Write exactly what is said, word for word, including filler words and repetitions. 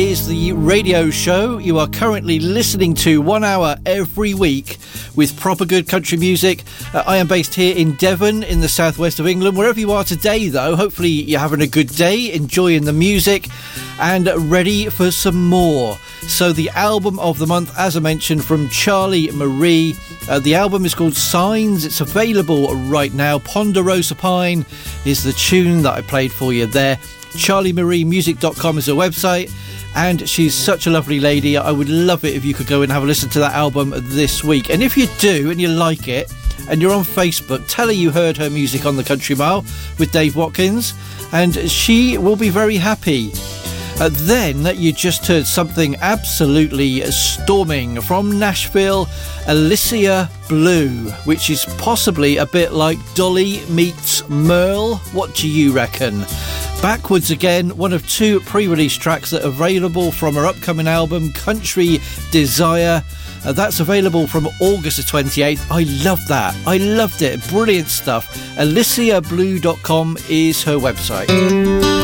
is the radio show you are currently listening to, one hour every week with proper good country music. Uh, I am based here in Devon in the southwest of England. Wherever you are today, though, hopefully you're having a good day, enjoying the music and ready for some more. So the album of the month, as I mentioned, from Charlie Marie. Uh, the album is called Signs. It's available right now. Ponderosa Pine is the tune that I played for you there. charlie marie music dot com is her website, and she's such a lovely lady. I would love it if you could go and have a listen to that album this week. And if you do and you like it and you're on Facebook, tell her you heard her music on the Country Mile with Dave Watkins, and she will be very happy. Uh, then you just heard something absolutely storming from Nashville, Alicia Blue, which is possibly a bit like Dolly meets Merle. What do you reckon? Backwards Again, one of two pre-release tracks that are available from her upcoming album, Country Desire. Uh, that's available from August the twenty-eighth. I love that. I loved it. Brilliant stuff. alicia blue dot com is her website.